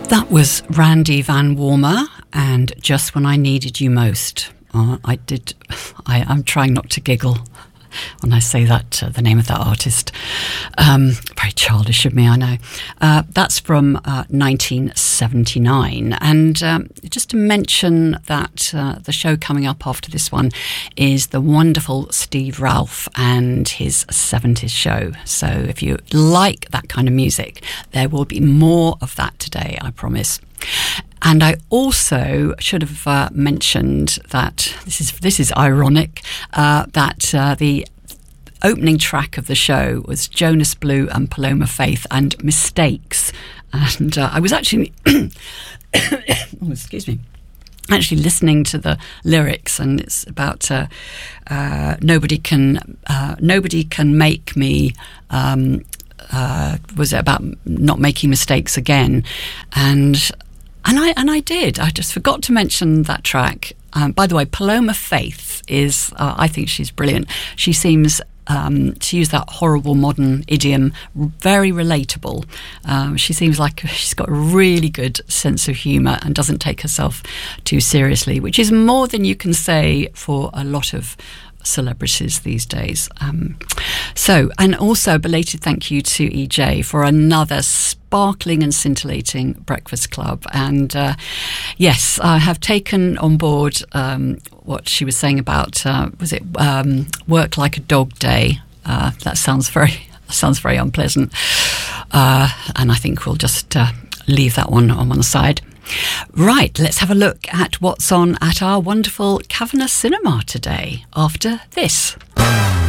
That was Randy Van Warmer and Just When I Needed You Most. I'm trying not to giggle when I say that, the name of that artist. Very childish of me, I know. That's from 1979. And just to mention that the show coming up after this one is the wonderful Steve Ralph and his 70s show. So if you like that kind of music, there will be more of that today, I promise. And I also should have mentioned that this is ironic, that the opening track of the show was Jonas Blue and Paloma Faith and Mistakes. And I was actually, excuse me, actually listening to the lyrics, and it's about nobody can make me. Was it about not making mistakes again? And I did. I just forgot to mention that track. By the way, Paloma Faith is, I think she's brilliant. She seems, to use that horrible modern idiom, very relatable. She seems like she's got a really good sense of humour and doesn't take herself too seriously, which is more than you can say for a lot of celebrities these days. And also a belated thank you to EJ for another sparkling and scintillating Breakfast Club. And yes, I have taken on board what she was saying about work like a dog day. That sounds very unpleasant, and I think we'll just leave that one on one side. Right, let's have a look at what's on at our wonderful Cavernous Cinema today after this.